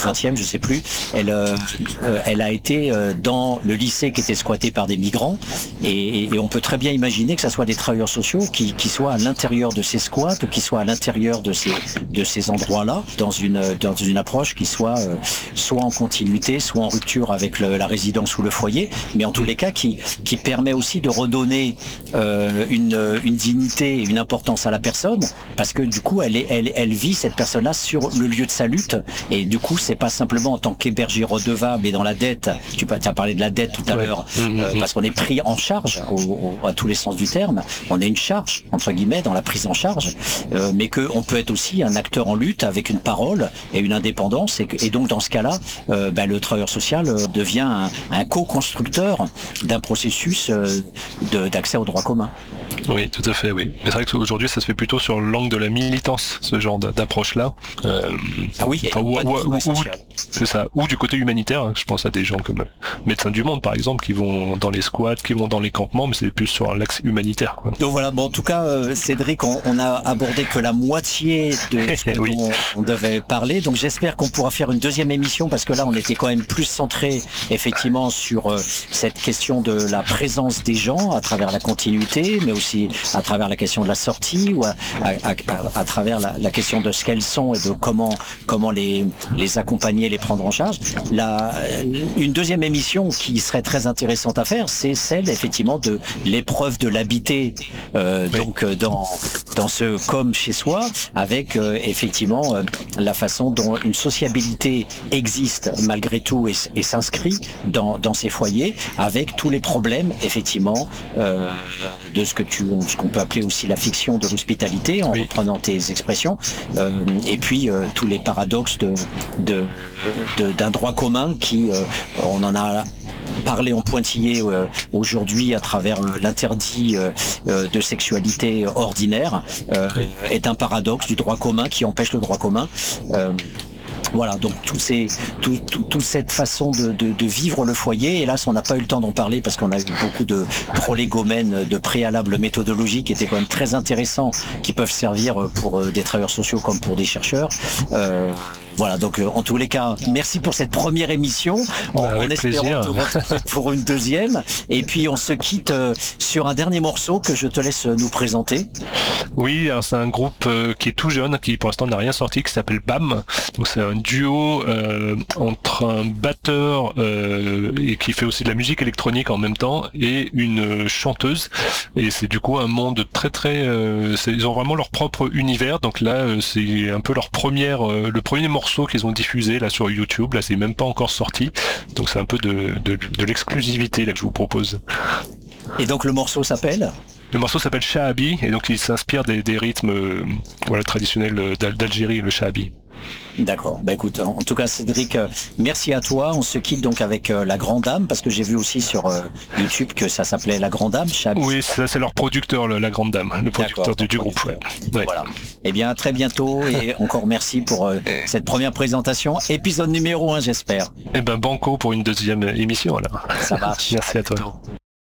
[SPEAKER 1] vingtième, je sais plus. Elle, euh, elle a été dans le lycée qui était squatté par des migrants, et, et on peut très bien imaginer que ça soit des travailleurs sociaux qui, qui soient à l'intérieur de ces squats, qui soient à l'intérieur de ces de ces endroits-là, dans une dans une approche qui soit euh, soit en continuité, soit en rupture avec le, la résidence ou le foyer, mais en tous les cas qui qui permet aussi de redonner euh, une une dignité et une importance à la personne, parce que du coup elle est elle elle vit cette personne-là sur le lieu de sa lutte, et du coup c'est pas simplement en tant qu'hébergé redevable et dans la dette. Tu as parlé de la dette tout à ouais. l'heure, euh, parce qu'on est pris en charge au, au, à tous les sens du terme. On est une charge entre guillemets dans la prise en charge, euh, mais que on peut être aussi un acteur en lutte avec une parole et une indépendance, et, que, et donc dans ce cas-là, euh, ben, le travailleur social euh, devient un, un co-constructeur d'un processus euh, de, d'accès au droit commun.
[SPEAKER 2] Oui, tout à fait, oui. Mais c'est vrai qu'aujourd'hui, ça se fait plutôt sur l'angle de la militance, ce genre d'approche-là. Euh,
[SPEAKER 1] ah oui,
[SPEAKER 2] enfin, ou, ou, ou, c'est ça. Ou du côté humanitaire, hein. Je pense à des gens comme Médecins du Monde, par exemple, qui vont dans les squats, qui vont dans les campements, mais c'est plus sur l'axe humanitaire, quoi.
[SPEAKER 1] Donc voilà, bon, en tout cas, euh, Cédric, on, on a abordé que la moitié de ce dont oui. on devait parler, donc j'espère qu'on pourra faire une deuxième émission, parce que là, on était quand même plus centré, effectivement, sur euh, cette question de la présence des gens à travers la continuité, mais aussi à travers la question de la sortie, ou à, à, à, à travers la, la question de ce qu'elles sont et de comment comment les les accompagner, les prendre en charge. La, une deuxième émission qui serait très intéressante à faire, c'est celle effectivement de l'épreuve de l'habiter, euh, oui. donc dans dans ce comme chez soi, avec euh, effectivement euh, la façon dont une sociabilité existe malgré tout et, et s'inscrit dans dans ces foyers, avec tous les problèmes effectivement euh, de ce que tu ce qu'on peut appeler aussi la fiction de l'hospitalité, en oui. reprenant tes expressions, euh, et puis euh, tous les paradoxes de, de, de, d'un droit commun qui, euh, on en a parlé en pointillé euh, aujourd'hui à travers euh, l'interdit euh, euh, de sexualité ordinaire, euh, oui. est un paradoxe du droit commun qui empêche le droit commun. Euh, Voilà, donc tout ces, tout, tout, toute cette façon de, de, de vivre le foyer, hélas on n'a pas eu le temps d'en parler parce qu'on a eu beaucoup de prolégomènes, de préalables méthodologiques qui étaient quand même très intéressants, qui peuvent servir pour des travailleurs sociaux comme pour des chercheurs. Euh, Voilà, donc euh, en tous les cas, merci pour cette première émission. On,
[SPEAKER 2] bah,
[SPEAKER 1] on espère te retrouver pour une deuxième. Et puis on se quitte euh, sur un dernier morceau que je te laisse nous présenter.
[SPEAKER 2] Oui, c'est un groupe euh, qui est tout jeune, qui pour l'instant n'a rien sorti, qui s'appelle B A M. Donc c'est un duo euh, entre un batteur euh, et qui fait aussi de la musique électronique en même temps et une chanteuse. Et c'est du coup un monde très très. Euh, ils ont vraiment leur propre univers. Donc là, euh, c'est un peu leur première, euh, le premier morceau qu'ils ont diffusé là sur YouTube. Là, c'est même pas encore sorti. Donc c'est un peu de, de, de l'exclusivité là que je vous propose.
[SPEAKER 1] Et donc le morceau s'appelle ?
[SPEAKER 2] Le morceau s'appelle Shahabi et donc il s'inspire des, des rythmes euh, voilà, traditionnels d'Algérie, le Shahabi.
[SPEAKER 1] D'accord. Bah écoute, en tout cas Cédric, euh, merci à toi. On se quitte donc avec euh, La Grande Dame, parce que j'ai vu aussi sur euh, YouTube que ça s'appelait La Grande Dame. Shahabi.
[SPEAKER 2] Oui, ça c'est leur producteur, le, La Grande Dame, le producteur du, du groupe. Ouais. Ouais.
[SPEAKER 1] Voilà. Eh bien, à très bientôt et encore merci pour euh, cette première présentation. Épisode numéro un, j'espère.
[SPEAKER 2] Eh ben, banco pour une deuxième émission alors.
[SPEAKER 1] Ça marche.
[SPEAKER 2] Merci à toi.